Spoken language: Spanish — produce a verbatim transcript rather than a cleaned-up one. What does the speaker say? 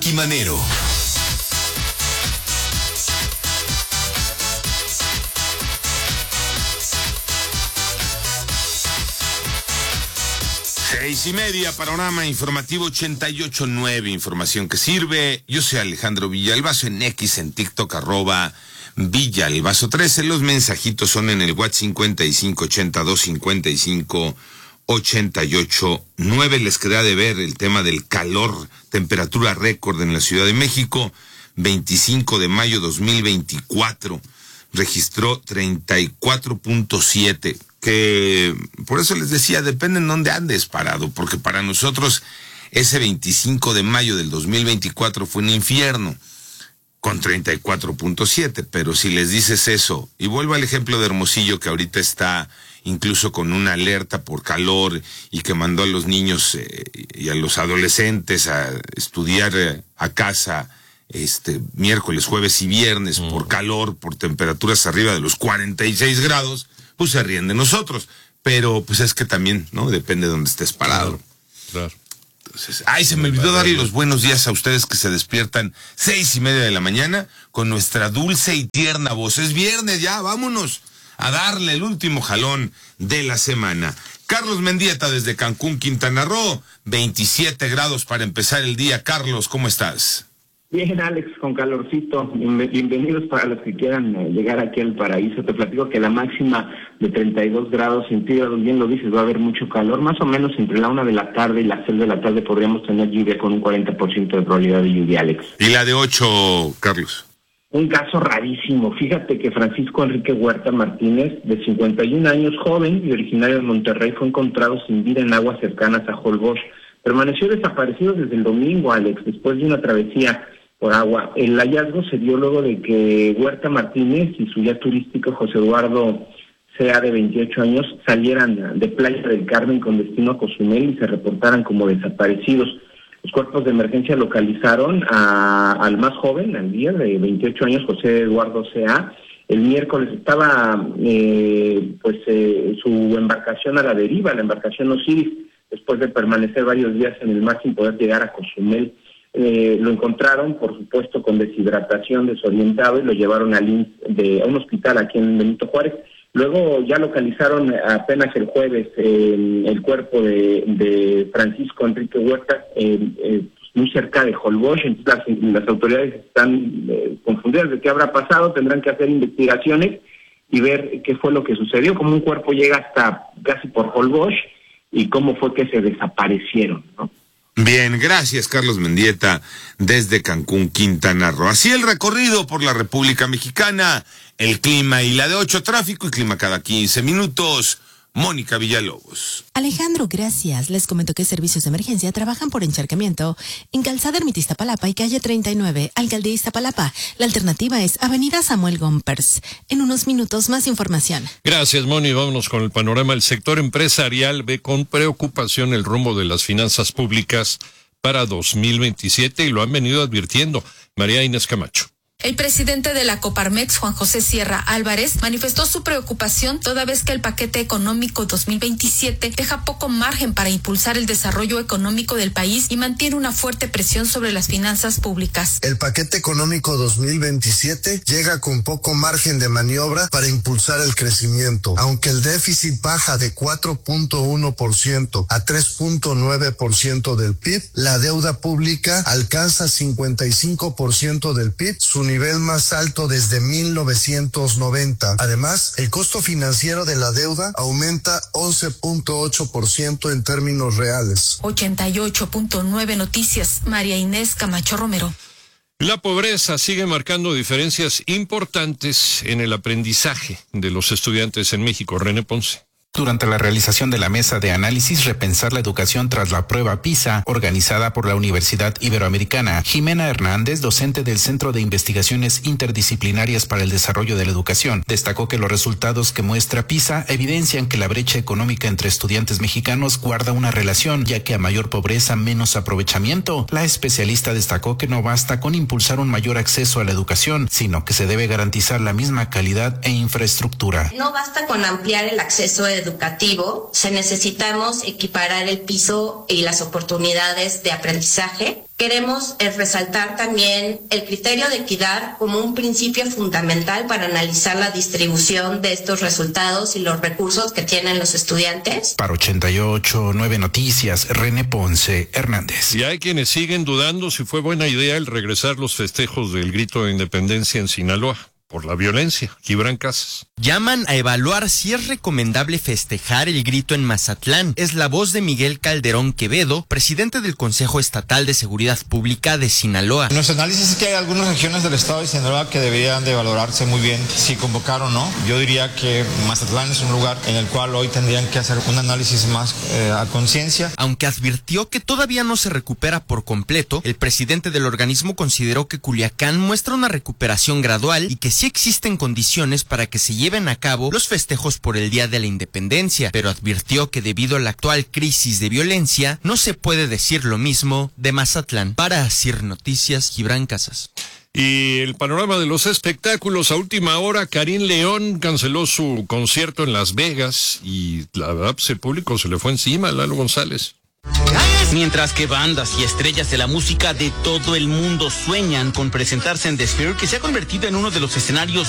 Iñaki Manero. Seis y media, panorama informativo ochenta y ocho punto nueve, información que sirve. Yo soy Alejandro Villalbazo, en X, en TikTok, arroba Villalbazo trece. Los mensajitos son en el WhatsApp cincuenta y cinco ochenta y dos cincuenta y cinco ochenta y ocho nueve. Les queda de ver el tema del calor, temperatura récord en la Ciudad de México. veinticinco de mayo dos mil veinticuatro, registró treinta y cuatro punto siete. Que por eso les decía, depende en dónde andes parado, porque para nosotros ese veinticinco de mayo del dos mil veinticuatro fue un infierno con treinta y cuatro punto siete, pero si les dices eso, y vuelvo al ejemplo de Hermosillo, que ahorita está incluso con una alerta por calor y que mandó a los niños eh, y a los adolescentes a estudiar eh, a casa este miércoles, jueves y viernes mm. por calor, por temperaturas arriba de los cuarenta y seis grados, pues se ríen de nosotros, pero pues es que también, ¿no? Depende de donde estés parado. Claro. Entonces, ay, se me olvidó darle los buenos días a ustedes que se despiertan seis y media de la mañana con nuestra dulce y tierna voz. Es viernes ya, vámonos a darle el último jalón de la semana. Carlos Mendieta desde Cancún, Quintana Roo, veintisiete grados para empezar el día. Carlos, ¿cómo estás? Bien, Alex, con calorcito. Bienvenidos para los que quieran llegar aquí al paraíso. Te platico que la máxima de treinta y dos grados centígrados, bien lo dices, va a haber mucho calor. Más o menos entre la una de la tarde y las seis de la tarde podríamos tener lluvia con un cuarenta por ciento de probabilidad de lluvia, Alex. ¿Y la de ocho, Carlos? Un caso rarísimo. Fíjate que Francisco Enrique Huerta Martínez, de cincuenta y un años, joven y originario de Monterrey, fue encontrado sin vida en aguas cercanas a Holbox. Permaneció desaparecido desde el domingo, Alex, después de una travesía por agua. El hallazgo se dio luego de que Huerta Martínez y su guía turístico José Eduardo Sea, de veintiocho años, salieran de Playa del Carmen con destino a Cozumel y se reportaran como desaparecidos. Los cuerpos de emergencia localizaron a, al más joven, al día de veintiocho años, José Eduardo Sea. El miércoles estaba eh, pues eh, su embarcación a la deriva, la embarcación Osiris, después de permanecer varios días en el mar sin poder llegar a Cozumel. Eh, lo encontraron, por supuesto, con deshidratación, desorientado, y lo llevaron al I M S S de, a un hospital aquí en Benito Juárez. Luego ya localizaron apenas el jueves eh, el cuerpo de, de Francisco Enrique Huerta, eh, eh, muy cerca de Holbox. Entonces las, las autoridades están eh, confundidas de qué habrá pasado, tendrán que hacer investigaciones y ver qué fue lo que sucedió, cómo un cuerpo llega hasta casi por Holbox y cómo fue que se desaparecieron, ¿no? Bien, gracias Carlos Mendieta desde Cancún, Quintana Roo. Así el recorrido por la República Mexicana, el clima y la de ocho, tráfico y clima cada quince minutos. Mónica Villalobos. Alejandro, gracias. Les comento que servicios de emergencia trabajan por encharcamiento en Calzada Ermita Iztapalapa y calle treinta y nueve, Alcaldía Iztapalapa. La alternativa es Avenida Samuel Gompers. En unos minutos más información. Gracias, Moni. Vámonos con el panorama. El sector empresarial ve con preocupación el rumbo de las finanzas públicas para dos mil veintisiete y lo han venido advirtiendo. María Inés Camacho. El presidente de la Coparmex, Juan José Sierra Álvarez, manifestó su preocupación toda vez que el paquete económico dos mil veintisiete deja poco margen para impulsar el desarrollo económico del país y mantiene una fuerte presión sobre las finanzas públicas. El paquete económico dos mil veintisiete llega con poco margen de maniobra para impulsar el crecimiento. Aunque el déficit baja de cuatro punto uno por ciento a tres punto nueve por ciento del P I B, la deuda pública alcanza cincuenta y cinco por ciento del P I B, su nivel más alto desde mil novecientos noventa. Además, el costo financiero de la deuda aumenta once punto ocho por ciento en términos reales. ochenta y ocho punto nueve Noticias, María Inés Camacho Romero. La pobreza sigue marcando diferencias importantes en el aprendizaje de los estudiantes en México. René Ponce. Durante la realización de la mesa de análisis Repensar la educación tras la prueba PISA, organizada por la Universidad Iberoamericana, Jimena Hernández, docente del Centro de Investigaciones Interdisciplinarias para el Desarrollo de la Educación, destacó que los resultados que muestra PISA evidencian que la brecha económica entre estudiantes mexicanos guarda una relación, ya que a mayor pobreza, menos aprovechamiento. La especialista destacó que no basta con impulsar un mayor acceso a la educación, sino que se debe garantizar la misma calidad e infraestructura. No basta con ampliar el acceso a educativo, se necesitamos equiparar el piso y las oportunidades de aprendizaje. Queremos eh, resaltar también el criterio de equidad como un principio fundamental para analizar la distribución de estos resultados y los recursos que tienen los estudiantes. Para ochenta y ocho punto nueve Noticias, René Ponce Hernández. Y hay quienes siguen dudando si fue buena idea el regresar los festejos del grito de independencia en Sinaloa por la violencia. Gibran Casas. Llaman a evaluar si es recomendable festejar el grito en Mazatlán. Es la voz de Miguel Calderón Quevedo, presidente del Consejo Estatal de Seguridad Pública de Sinaloa. Nuestro análisis es que hay algunas regiones del estado de Sinaloa que deberían de valorarse muy bien si convocar o no. Yo diría que Mazatlán es un lugar en el cual hoy tendrían que hacer un análisis más eh, a conciencia. Aunque advirtió que todavía no se recupera por completo, el presidente del organismo consideró que Culiacán muestra una recuperación gradual y que sí existen condiciones para que se lleven a cabo los festejos por el Día de la Independencia, pero advirtió que debido a la actual crisis de violencia, no se puede decir lo mismo de Mazatlán. Para Asir Noticias, Gibran Casas. Y el panorama de los espectáculos a última hora, Karim León canceló su concierto en Las Vegas y la verdad pues el público se le fue encima a Lalo González. Mientras que bandas y estrellas de la música de todo el mundo sueñan con presentarse en The Sphere, que se ha convertido en uno de los escenarios